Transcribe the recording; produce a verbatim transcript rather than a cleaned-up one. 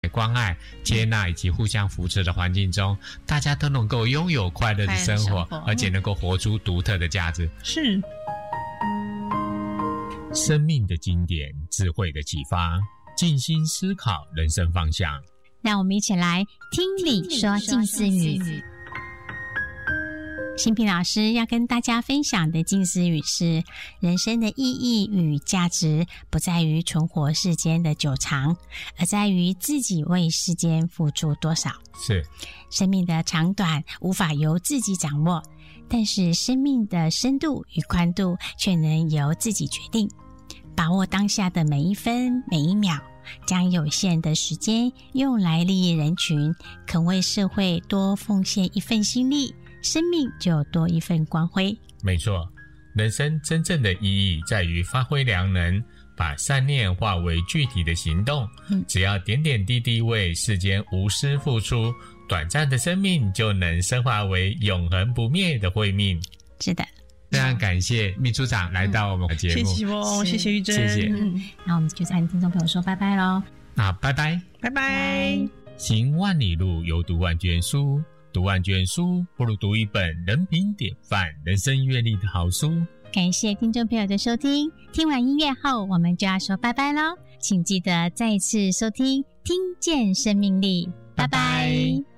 关爱、接纳以及互相扶持的环境中，大家都能够拥有快乐的生活，而且能够活出独特的价值。 是生命的经典，智慧的启发，静心思考人生方向。 让我们一起来听理说静思语。心屏老师要跟大家分享的静思语是：人生的意义与价值不在于存活世间的久长，而在于自己为世间付出多少。 是， 生命的长短无法由自己掌握，但是生命的深度与宽度却能由自己决定。把握当下的每一分每一秒，将有限的时间用来利益人群，肯为社会多奉献一份心力，生命就多一份光辉。 没错，人生真正的意义在于发挥良能，把善念化为具体的行动、嗯、只要点点滴滴为世间无私付出，短暂的生命就能升华为永恒不灭的慧命。 是的， 非常感谢秘书长来到我们的节目、 嗯、谢谢哦，谢谢玉珍， 谢谢、 嗯、那我们就跟听众朋友说拜拜咯。 那拜拜拜拜。 行万里路，犹读万卷书，读万卷书不如读一本人品典范、人生阅历的好书。 感谢听众朋友的收听，听完音乐后我们就要说拜拜咯，请记得再次收听听见生命力，拜拜。